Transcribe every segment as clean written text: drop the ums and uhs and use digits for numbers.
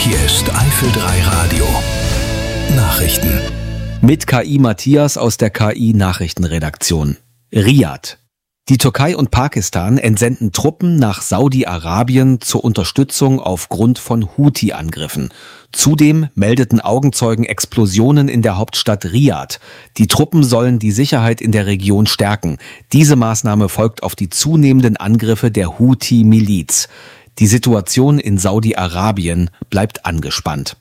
Hier ist Eifel 3 Radio. Nachrichten. Mit KI Matthias aus der KI-Nachrichtenredaktion. Riad. Die Türkei und Pakistan entsenden Truppen nach Saudi-Arabien zur Unterstützung aufgrund von Houthi-Angriffen. Zudem meldeten Augenzeugen Explosionen in der Hauptstadt Riad. Die Truppen sollen die Sicherheit in der Region stärken. Diese Maßnahme folgt auf die zunehmenden Angriffe der Houthi-Miliz. Die Situation in Saudi-Arabien bleibt angespannt.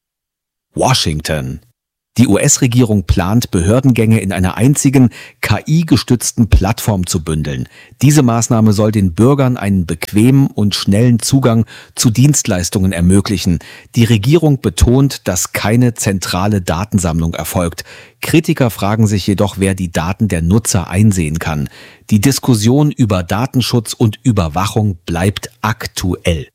Washington. Die US-Regierung plant, Behördengänge in einer einzigen KI-gestützten Plattform zu bündeln. Diese Maßnahme soll den Bürgern einen bequemen und schnellen Zugang zu Dienstleistungen ermöglichen. Die Regierung betont, dass keine zentrale Datensammlung erfolgt. Kritiker fragen sich jedoch, wer die Daten der Nutzer einsehen kann. Die Diskussion über Datenschutz und Überwachung bleibt aktuell.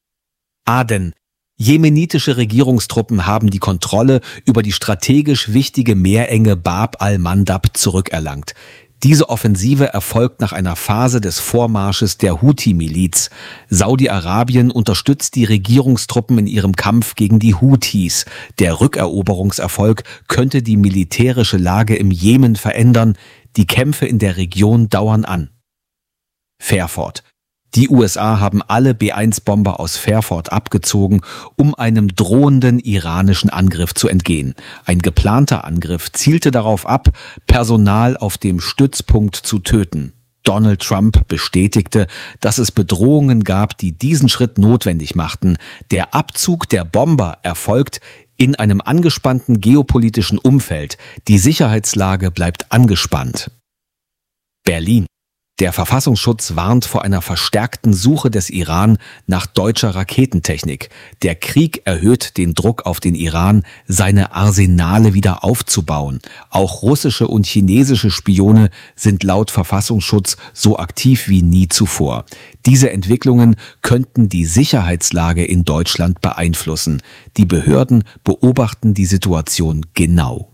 Aden. Jemenitische Regierungstruppen haben die Kontrolle über die strategisch wichtige Meerenge Bab al-Mandab zurückerlangt. Diese Offensive erfolgt nach einer Phase des Vormarsches der Houthi-Miliz. Saudi-Arabien unterstützt die Regierungstruppen in ihrem Kampf gegen die Houthis. Der Rückeroberungserfolg könnte die militärische Lage im Jemen verändern. Die Kämpfe in der Region dauern an. Fairford. Die USA haben alle B-1-Bomber aus Fairford abgezogen, um einem drohenden iranischen Angriff zu entgehen. Ein geplanter Angriff zielte darauf ab, Personal auf dem Stützpunkt zu töten. Donald Trump bestätigte, dass es Bedrohungen gab, die diesen Schritt notwendig machten. Der Abzug der Bomber erfolgt in einem angespannten geopolitischen Umfeld. Die Sicherheitslage bleibt angespannt. Berlin. Der Verfassungsschutz warnt vor einer verstärkten Suche des Iran nach deutscher Raketentechnik. Der Krieg erhöht den Druck auf den Iran, seine Arsenale wieder aufzubauen. Auch russische und chinesische Spione sind laut Verfassungsschutz so aktiv wie nie zuvor. Diese Entwicklungen könnten die Sicherheitslage in Deutschland beeinflussen. Die Behörden beobachten die Situation genau.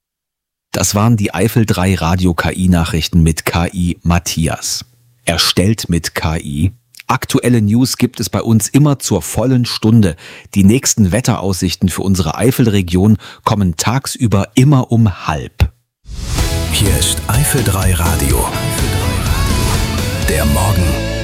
Das waren die Eifel 3 Radio KI-Nachrichten mit KI Matthias. Erstellt mit KI. Aktuelle News gibt es bei uns immer zur vollen Stunde. Die nächsten Wetteraussichten für unsere Eifelregion kommen tagsüber immer um 12:30. Hier ist Eifel 3 Radio. Der Morgen